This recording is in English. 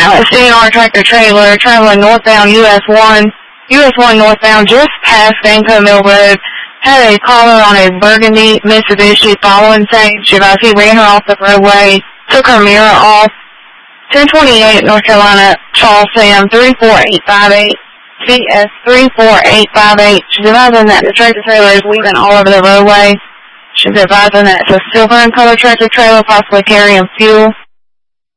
CNR tractor trailer traveling northbound US 1 northbound just past Danco Mill Road had a caller on a burgundy Mitsubishi following Sage. He ran her off the roadway, took her mirror off. 1028 North Carolina, Charles Sam 34858, CS 34858. She's advising that the tractor trailer is weaving all over the roadway. She's advising that it's a silver and color tractor trailer, possibly carrying fuel.